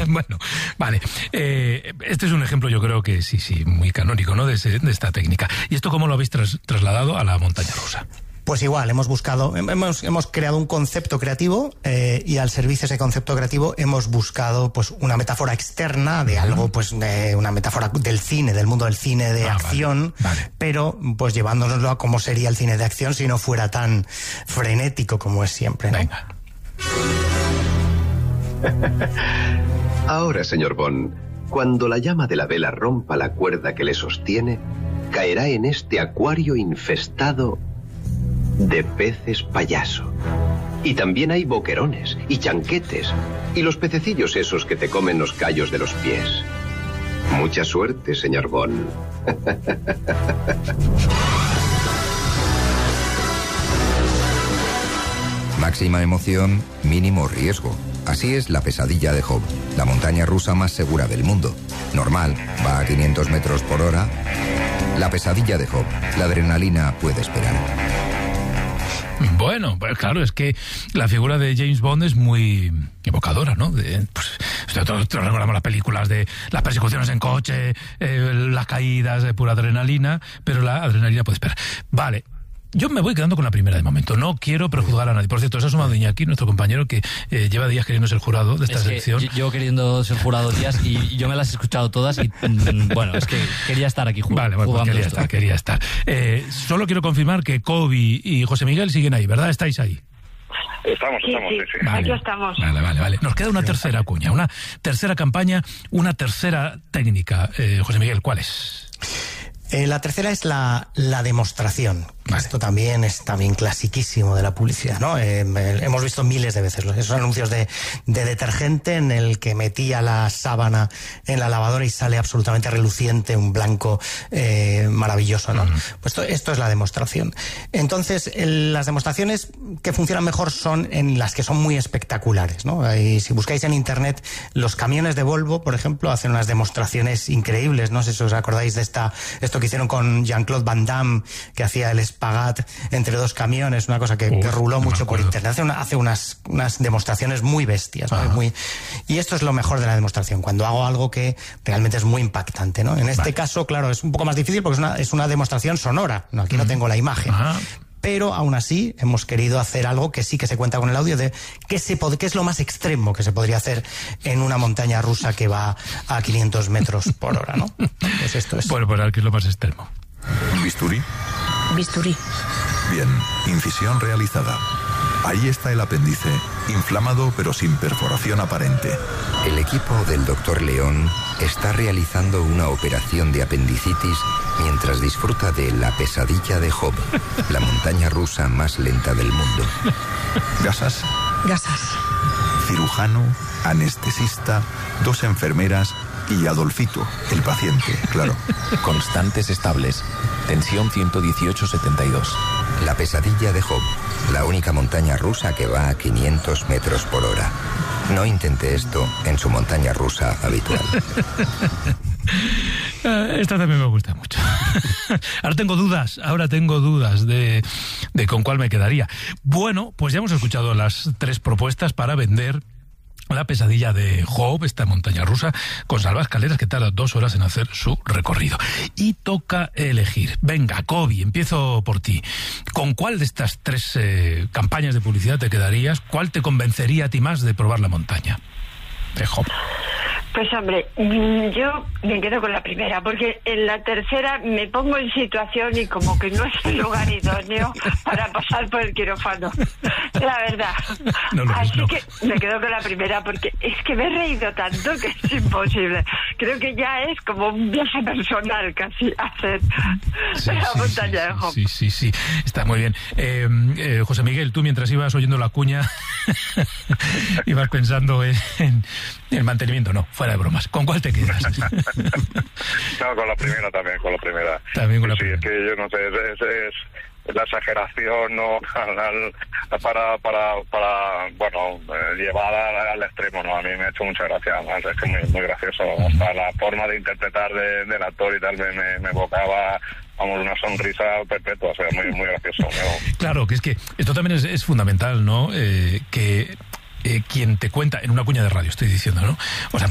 Bueno, vale. Este es un ejemplo, yo creo que sí, muy canónico, ¿no? De esta técnica. ¿Y esto cómo lo habéis trasladado a la montaña rusa? Pues igual, hemos creado un concepto creativo y al servicio de ese concepto creativo hemos buscado pues una metáfora externa de algo, pues una metáfora del cine, del mundo del cine de acción, vale. Pero pues llevándonoslo a cómo sería el cine de acción si no fuera tan frenético como es siempre, ¿no? Venga. Ahora, señor Bond, cuando la llama de la vela rompa la cuerda que le sostiene, caerá en este acuario infestado de peces payaso. Y también hay boquerones y chanquetes y los pececillos esos que te comen los callos de los pies. Mucha suerte, señor Bond. Máxima emoción, mínimo riesgo. Así es La pesadilla de Job, la montaña rusa más segura del mundo. Normal, va a 500 metros por hora. La pesadilla de Job, la adrenalina puede esperar. Bueno, pues claro, es que la figura de James Bond es muy evocadora, ¿no? Todos recordamos las películas de las persecuciones en coche, las caídas de pura adrenalina, pero la adrenalina puede esperar. Vale. Yo me voy quedando con la primera de momento. No quiero prejuzgar a nadie. Por cierto, se ha sumado Iñaki, nuestro compañero, que lleva días queriendo ser jurado de esta sección. Yo queriendo ser jurado días y yo me las he escuchado todas y bueno, es que quería estar aquí jugando. Vale, pues quería estar. Solo quiero confirmar que Kobe y José Miguel siguen ahí, ¿verdad? ¿Estáis ahí? Estamos, sí. Vale, aquí estamos. Vale. Nos queda una tercera cuña, una tercera campaña, una tercera técnica. José Miguel, ¿cuál es? La tercera es la demostración. Vale. Esto también es clasiquísimo de la publicidad, ¿no? Hemos visto miles de veces esos anuncios de detergente en el que metía la sábana en la lavadora y sale absolutamente reluciente, un blanco maravilloso, ¿no? Pues esto es la demostración. Entonces, las demostraciones que funcionan mejor son en las que son muy espectaculares, ¿no? Y si buscáis en internet, los camiones de Volvo, por ejemplo, hacen unas demostraciones increíbles. No sé si os acordáis de esto que hicieron con Jean-Claude Van Damme, que hacía el espagat entre dos camiones, una cosa que ruló mucho por internet. Hace unas demostraciones muy bestias, ¿no? Y esto es lo mejor de la demostración, cuando hago algo que realmente es muy impactante, ¿no? En este caso, claro, es un poco más difícil porque es una demostración sonora, ¿no? Aquí no tengo la imagen. Pero aún así hemos querido hacer algo que sí que se cuenta con el audio de qué es lo más extremo que se podría hacer en una montaña rusa que va a 500 metros por hora, ¿no? Pues esto es. Bueno, pues ¿qué es lo más extremo? ¿Bisturí? Bisturí. Bien, incisión realizada. Ahí está el apéndice, inflamado pero sin perforación aparente. El equipo del Dr. León está realizando una operación de apendicitis mientras disfruta de La pesadilla de Job, la montaña rusa más lenta del mundo. ¿Gasas? Gasas. Cirujano, anestesista, 2 enfermeras y Adolfito, el paciente, claro. Constantes estables. Tensión 118/72. La pesadilla de Job, la única montaña rusa que va a 500 metros por hora. No intente esto en su montaña rusa habitual. Esta también me gusta mucho. Ahora tengo dudas de con cuál me quedaría. Bueno, pues ya hemos escuchado las 3 propuestas para vender La pesadilla de Job, esta montaña rusa con salvaescaleras que tarda 2 horas en hacer su recorrido. Y toca elegir. Venga, Kobe, empiezo por ti. ¿Con cuál de estas 3 campañas de publicidad te quedarías? ¿Cuál te convencería a ti más de probar la montaña de Job? Pues hombre, yo me quedo con la primera, porque en la tercera me pongo en situación y como que no es el lugar idóneo para pasar por el quirófano, la verdad. Así que me quedo con la primera, porque es que me he reído tanto que es imposible. Creo que ya es como un viaje personal casi hacer la montaña de Job. Sí, está muy bien. José Miguel, tú mientras ibas oyendo la cuña ibas pensando en el mantenimiento, no, fuera de bromas. ¿Con cuál te quedas? No, con la primera también, con la primera. También con la primera. Es que yo no sé, es la exageración, ¿no? para llevada al extremo, ¿no? A mí me ha hecho mucha gracia, además, es que muy, muy gracioso. Hasta la forma de interpretar del actor y tal me evocaba, vamos, una sonrisa perpetua, o sea, muy, muy gracioso, ¿no? Claro, que es que esto también es fundamental, ¿no? Que quien te cuenta, en una cuña de radio estoy diciendo, ¿no? O sea,